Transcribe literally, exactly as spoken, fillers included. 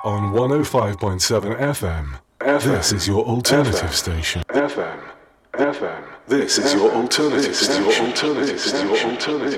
on one oh five point seven F M. This is your alternative station. F M. F M. This is your alternative station. This is your alternative.